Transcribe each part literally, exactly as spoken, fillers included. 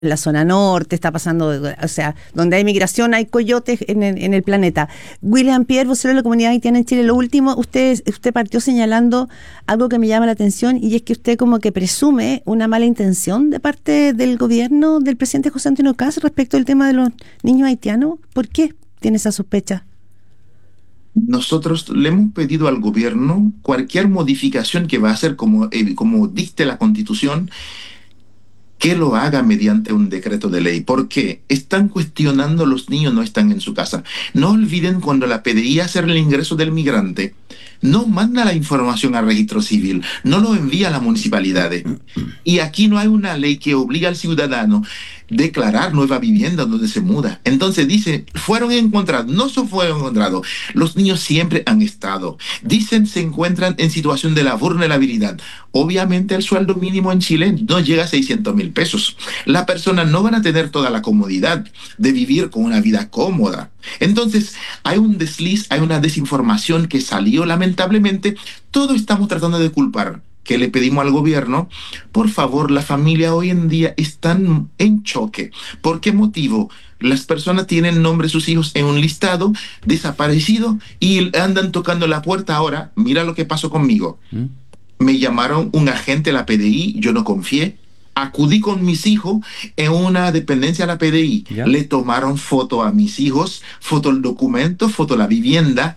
en la zona norte, está pasando, o sea, donde hay migración hay coyotes en el, en el planeta. William Pierre, vocero de la comunidad haitiana en Chile, lo último, usted, usted partió señalando algo que me llama la atención, y es que usted como que presume una mala intención de parte del gobierno del presidente José Antonio Kast respecto al tema de los niños haitianos. ¿Por qué tiene esa sospecha? Nosotros le hemos pedido al gobierno cualquier modificación que va a hacer como, eh, como dicte la Constitución, que lo haga mediante un decreto de ley. ¿Por qué? Están cuestionando, los niños no están en su casa. No olviden, cuando la P D I hace el ingreso del migrante, no manda la información al registro civil, no lo envía a las municipalidades. Y aquí no hay una ley que obliga al ciudadano a declarar nueva vivienda donde se muda. Entonces dice, fueron encontrados, no se fueron encontrados. Los niños siempre han estado. Dicen, se encuentran en situación de la vulnerabilidad. Obviamente el sueldo mínimo en Chile no llega a seiscientos mil pesos. Las personas no van a tener toda la comodidad de vivir con una vida cómoda. Entonces hay un desliz, hay una desinformación que salió lamentablemente. Todos estamos tratando de culpar. Que le pedimos al gobierno, por favor, la familia hoy en día están en choque. ¿Por qué motivo? Las personas tienen nombre de sus hijos en un listado, desaparecido, y andan tocando la puerta ahora. Mira lo que pasó conmigo. ¿Mm? Me llamaron un agente de la P D I, yo no confié. Acudí con mis hijos en una dependencia de la P D I. ¿Ya? Le tomaron foto a mis hijos, foto el documento, foto la vivienda.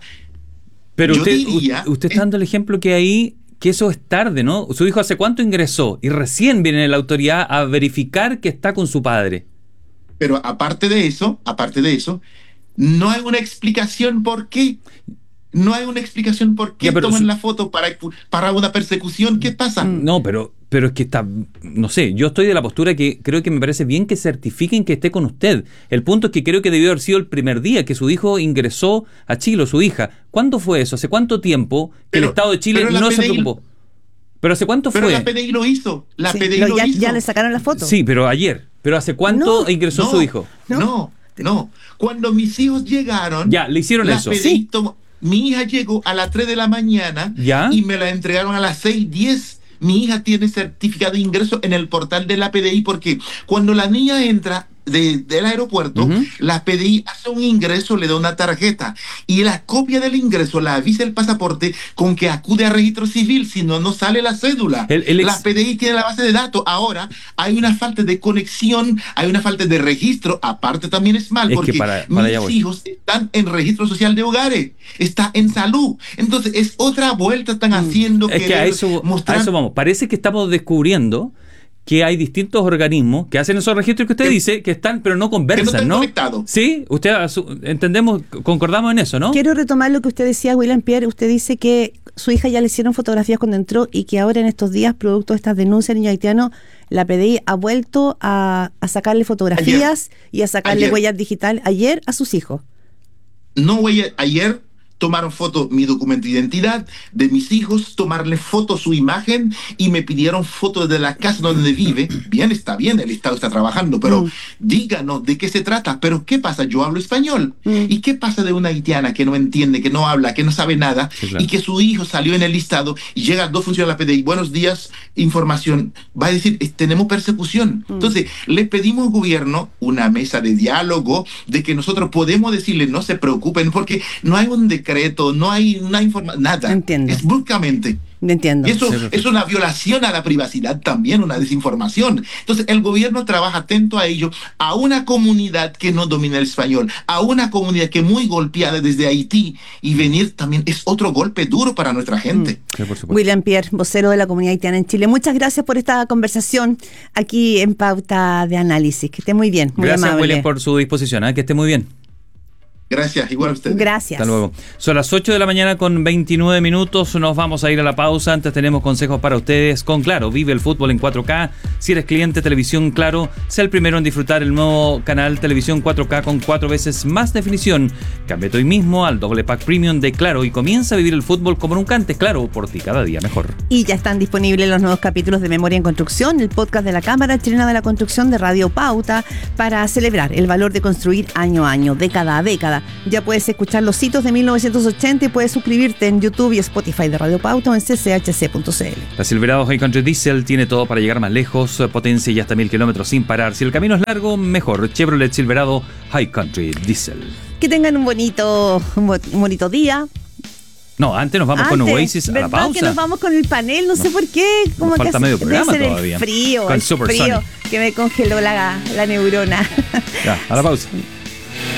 Pero yo usted, diría, usted está dando el ejemplo que ahí... que eso es tarde, ¿no? Su hijo ¿hace cuánto ingresó? Y recién viene la autoridad a verificar que está con su padre. Pero aparte de eso, aparte de eso, no hay una explicación por qué. No hay una explicación por qué ya, toman su... la foto para, para una persecución. ¿Qué pasa? No, pero, pero es que está... No sé, yo estoy de la postura que creo que me parece bien que certifiquen que esté con usted. El punto es que creo que debió haber sido el primer día que su hijo ingresó a Chile, o su hija. ¿Cuándo fue eso? ¿Hace cuánto tiempo que pero, el Estado de Chile no se preocupó? ¿Pero hace cuánto pero fue? Pero la P D I lo hizo. La sí, P D I lo, lo ya, hizo. Ya le sacaron la foto. Sí, pero ayer. ¿Pero hace cuánto no, ingresó no, su hijo? No, no, no. Cuando mis hijos llegaron... Ya, le hicieron la eso. P D I sí. tomó, mi hija llegó a las tres de la mañana. ¿Ya? Y me la entregaron a las seis diez. Mi hija tiene certificado de ingreso en el portal de la P D I, porque cuando la niña entra de, del aeropuerto, uh-huh. la P D I hace un ingreso, le da una tarjeta, y la copia del ingreso la avisa el pasaporte con que acude a registro civil, si no, no sale la cédula. El, el ex... La P D I tiene la base de datos. Ahora hay una falta de conexión, hay una falta de registro. Aparte también es mal, es porque para, para mis hijos están en registro social de hogares, está en salud. Entonces es otra vuelta están haciendo. Es que a eso, mostrar... a eso vamos. Parece que estamos descubriendo que hay distintos organismos que hacen esos registros que usted ¿Qué? dice, que están, pero no conversan, ¿no? Conectados. Sí, usted entendemos, concordamos en eso, ¿no? Quiero retomar lo que usted decía, William Pierre. Usted dice que su hija ya le hicieron fotografías cuando entró y que ahora en estos días, producto de estas denuncias de niños haitianos, la P D I ha vuelto a, a sacarle fotografías ayer. y a sacarle ayer. huellas digitales ayer a sus hijos. No, huellas, ayer tomaron foto mi documento de identidad de mis hijos, tomarle foto su imagen y me pidieron fotos de la casa donde vive. Bien, está bien, el Estado está trabajando, pero mm. díganos de qué se trata. Pero ¿qué pasa? Yo hablo español. Mm. ¿Y qué pasa de una haitiana que no entiende, que no habla, que no sabe nada, sí, claro. y que su hijo salió en el listado y llegan dos funcionarios de la P D I, buenos días, información? Va a decir, tenemos persecución. Mm. Entonces, le pedimos al gobierno una mesa de diálogo, de que nosotros podemos decirle, no se preocupen, porque no hay un decreto, no hay una información, nada. Entiendo. Es bruscamente. Entiendo. Y eso sí, es una violación a la privacidad también, una desinformación. Entonces, el gobierno trabaja atento a ello, a una comunidad que no domina el español, a una comunidad que es muy golpeada desde Haití, y venir también es otro golpe duro para nuestra gente. Mm. Sí, por supuesto. William Pierre, vocero de la comunidad haitiana en Chile. Muchas gracias por esta conversación aquí en Pauta de Análisis. Que esté muy bien, muy gracias, amable. William, por su disposición. ¿eh? Que esté muy bien. Gracias, igual a ustedes. Gracias. Hasta luego. Son las ocho de la mañana con veintinueve minutos. Nos vamos a ir a la pausa. Antes tenemos consejos para ustedes con Claro. Vive el fútbol en cuatro K. Si eres cliente Televisión Claro, sé el primero en disfrutar el nuevo canal Televisión cuatro K con cuatro veces más definición. Cámbiate hoy mismo al doble pack premium de Claro y comienza a vivir el fútbol como nunca antes. Claro, por ti cada día mejor. Y ya están disponibles los nuevos capítulos de Memoria en Construcción, el podcast de la Cámara Chilena de la Construcción de Radio Pauta, para celebrar el valor de construir año a año, década a década. ya puedes escuchar los hitos de mil novecientos ochenta y puedes suscribirte en YouTube y Spotify de Radio Pauta o en c c h c punto c l. La Silverado High Country Diesel tiene todo para llegar más lejos, potencia y hasta mil kilómetros sin parar. Si el camino es largo, mejor. Chevrolet Silverado High Country Diesel. Que tengan un bonito, un bonito día. No, antes nos vamos antes, con Oasis a la pausa. Que nos vamos con el panel, no, no sé por qué. Como nos que falta medio programa debe ser todavía. El frío, con el Super frío Sonic. Que me congeló la, la neurona. Ya, a la pausa.